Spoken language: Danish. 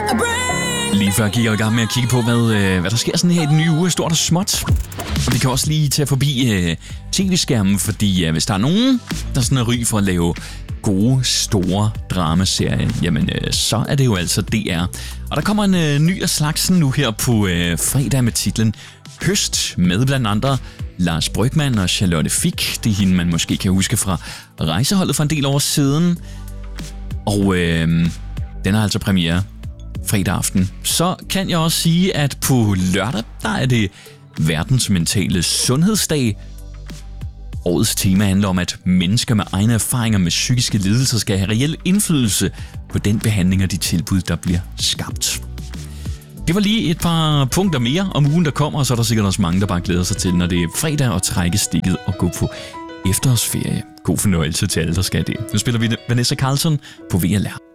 Lige før gik jeg i gang med at kigge på, hvad der sker sådan her i den nye uge, stort og småt. Og vi kan også lige tage forbi tv-skærmen, fordi hvis der er nogen, der sådan er ry for at lave gode, store dramaserier, jamen så er det jo altså DR. Og der kommer en ny af slagsen nu her på fredag med titlen Høst, med blandt andre Lars Brygmann og Charlotte Fich. Det er hende, man måske kan huske fra Rejseholdet for en del år siden. Og den har altså premiere fredag aften. Så kan jeg også sige, at på lørdag, der er det verdens mentale sundhedsdag. Årets tema handler om, at mennesker med egne erfaringer med psykiske lidelser skal have reel indflydelse på den behandling og de tilbud, der bliver skabt. Det var lige et par punkter mere om ugen, der kommer, og så er der sikkert også mange, der bare glæder sig til, når det er fredag, og trække stikket og gå på efterårsferie. God fornøjelse til alle, der skal det. Nu spiller vi Vanessa Carlton på VLR.